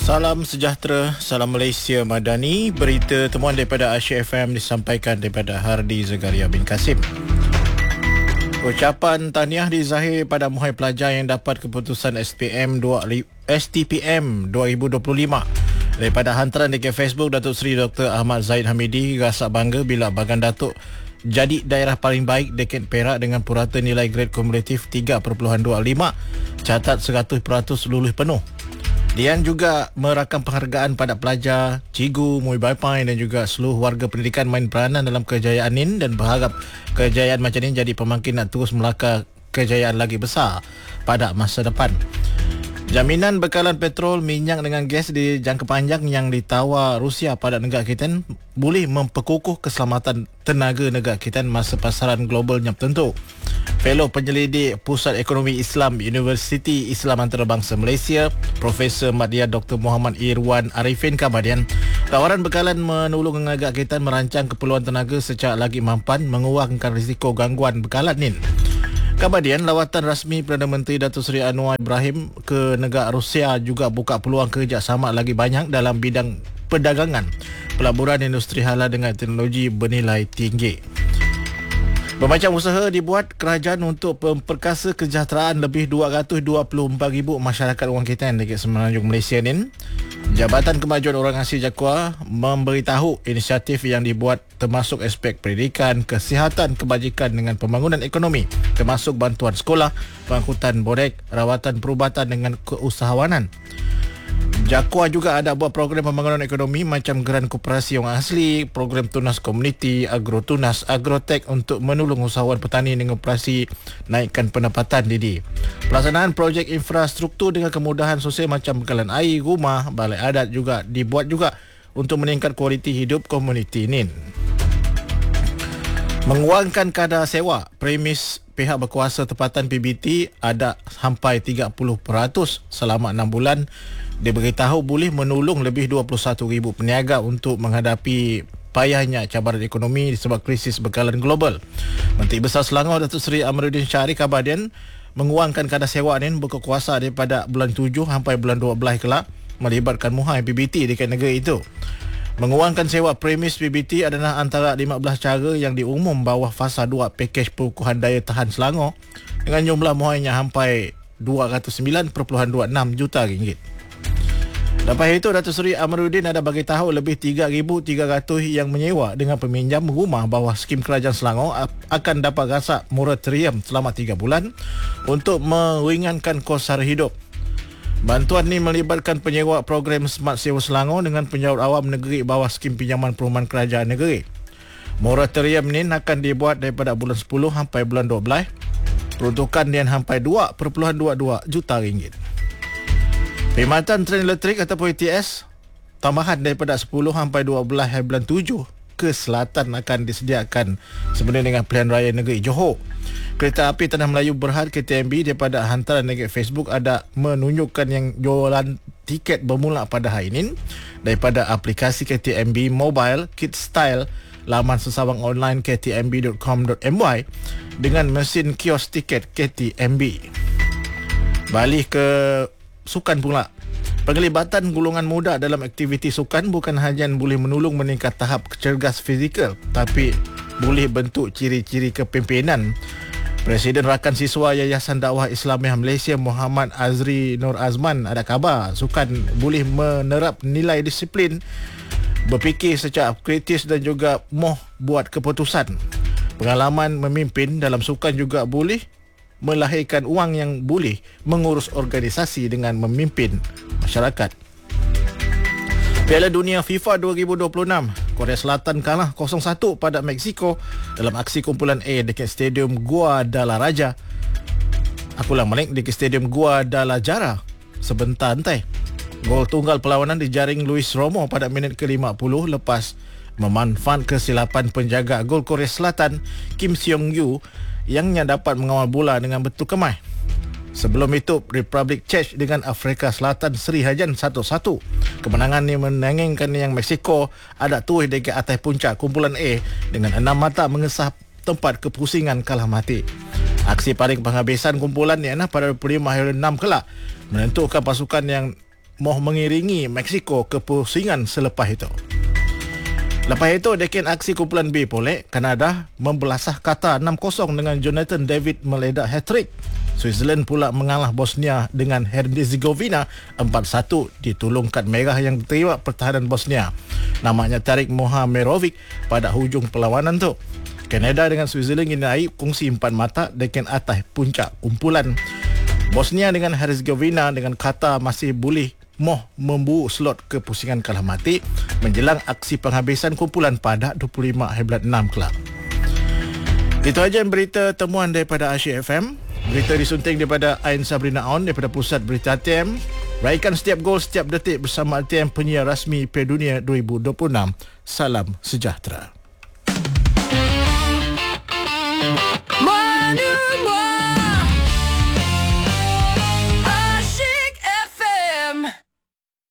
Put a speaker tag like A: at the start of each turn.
A: Salam sejahtera, salam Malaysia Madani. Berita temuan daripada Asia FM disampaikan daripada Hardi Zakaria bin Kasim. Ucapan tahniah dizahir pada muhai pelajar yang dapat keputusan STPM 2025. Daripada hantaran dekat Facebook, Datuk Seri Dr. Ahmad Zaid Hamidi rasa bangga bila Bagan Datuk jadi daerah paling baik dekat Perak dengan purata nilai grade kumulatif 3.25, catat 100% lulus penuh. Dian juga merakam penghargaan pada pelajar, cikgu, murid Pai dan juga seluruh warga pendidikan main peranan dalam kejayaan ini dan berharap kejayaan macam ini jadi pemangkin nak terus melakar kejayaan lagi besar pada masa depan. Jaminan bekalan petrol, minyak dengan gas di jangka panjang yang ditawar Rusia pada negara kita boleh memperkukuh keselamatan tenaga negara kita masa pasaran global yang tertentu. Fellow penyelidik Pusat Ekonomi Islam Universiti Islam Antarabangsa Malaysia, Profesor Madya Dr. Muhammad Irwan Arifin Kabadian, tawaran bekalan menulung negara kita merancang keperluan tenaga secara lagi mampan mengurangkan risiko gangguan bekalan ini. Kabadian, lawatan rasmi Perdana Menteri Datuk Seri Anwar Ibrahim ke negara Rusia juga buka peluang kerjasama lagi banyak dalam bidang perdagangan, pelaburan, industri halal dengan teknologi bernilai tinggi. Bermacam usaha dibuat kerajaan untuk memperkasa kesejahteraan lebih 224,000 masyarakat orang Ketan dekat Semenanjung Malaysia ni. Jabatan Kemajuan Orang Asli Jakua memberitahu inisiatif yang dibuat termasuk aspek pendidikan, kesihatan, kebajikan dengan pembangunan ekonomi, termasuk bantuan sekolah, pengangkutan borek, rawatan perubatan dengan keusahawanan. Jakua juga ada buat program pembangunan ekonomi macam Geran Koperasi Orang Asli, program Tunas Komuniti, Agrotunas, Agrotech untuk menulung usahawan petani dengan operasi naikkan pendapatan diri. Pelaksanaan projek infrastruktur dengan kemudahan sosial macam bekalan air, rumah, balai adat juga dibuat juga untuk meningkat kualiti hidup komuniti ini. Menguangkan kadar sewa, premis pihak berkuasa tempatan PBT ada sampai 30% selama 6 bulan. Diberitahu boleh menulung lebih 21,000 peniaga untuk menghadapi payahnya cabaran ekonomi disebab krisis bekalan global. Menteri Besar Selangor Datuk Seri Amiruddin Syarif Kabadian menguangkan kadar sewa ini berkuasa daripada bulan 7 sampai bulan 12 kelak melibatkan muhai PBT dekat negara itu. Menguangkan sewa premis PBT adalah antara 15 cara yang diumum bawah fasa 2 pakej perukuhan daya tahan Selangor dengan jumlah muhainya sampai 209.26 juta ringgit. Lepas itu, Datuk Seri Amiruddin ada bagi tahu lebih 3,300 yang menyewa dengan peminjam rumah bawah skim kerajaan Selangor akan dapat rasak moratorium selama 3 bulan untuk meringankan kos sara hidup. Bantuan ini melibatkan penyewa program Smart Sewa Selangor dengan penyaur awam negeri bawah skim pinjaman perumahan kerajaan negeri. Moratorium ini akan dibuat daripada bulan 10 sampai bulan 12. Peruntukan dia sampai 2.22 juta ringgit. Perkhidmatan tren elektrik ataupun ETS tambahan daripada 10 sampai 12 bulan 7 ke selatan akan disediakan sebenarnya dengan pilihan raya negeri Johor. Kereta api Tanah Melayu Berhad KTMB daripada hantaran dekat Facebook ada menunjukkan yang jualan tiket bermula pada hari ini daripada aplikasi KTMB Mobile Kit Style, laman sesawang online ktmb.com.my dengan mesin kios tiket KTMB. Balik ke sukan pula. Penglibatan golongan muda dalam aktiviti sukan bukan hanya boleh menulung meningkat tahap cergas fizikal, tapi boleh bentuk ciri-ciri kepimpinan. Presiden Rakan Siswa Yayasan Dakwah Islamiah Malaysia Muhammad Azri Nur Azman ada khabar sukan boleh menerap nilai disiplin, berfikir secara kritis dan juga moh buat keputusan. Pengalaman memimpin dalam sukan juga boleh melahirkan wang yang boleh mengurus organisasi dengan memimpin masyarakat. Piala Dunia FIFA 2026, Korea Selatan kalah 0-1 pada Mexico dalam aksi kumpulan A dekat Stadium Guadalajara. Aku ulang balik, dekat Stadium Guadalajara. Sebentar entai. Gol tunggal perlawanan dijaring Luis Romo pada minit ke-50 lepas memanfaatkan kesilapan penjaga gol Korea Selatan Kim Seong-yu yang dapat mengawal bola dengan betul kemai. Sebelum itu, Republik Czech dengan Afrika Selatan seri hajan 1-1. Kemenangan ini menangingkan yang Mexico ada tuih dekat atas puncak kumpulan A dengan 6 mata mengesah tempat kepusingan kalah mati. Aksi paling penghabisan kumpulan ni pada 25 hari 6 kelak menentukan pasukan yang mahu mengiringi Mexico ke pusingan selepas itu. Lepas itu, dekan aksi kumpulan B pulih, Kanada membelasah Qatar 6-0 dengan Jonathan David meledak hat-trick. Switzerland pula mengalah Bosnia dengan Herzegovina 4-1 di tolongkat merah yang diterima pertahanan Bosnia. Namanya Tarik Mohamerovic pada hujung perlawanan tu. Kanada dengan Switzerland ini naik kongsi 4 mata dekan atas puncak kumpulan. Bosnia dengan Herzegovina dengan Qatar masih boleh membuat slot ke pusingan kalah mati menjelang aksi penghabisan kumpulan pada 25/6 kelak. Itu aja berita temuan daripada Asyik FM. Berita disunting daripada Ain Sabrina On daripada Pusat Berita ATM. Raikan setiap gol setiap detik bersama ATM, penyiar rasmi Piala Dunia 2026. Salam sejahtera.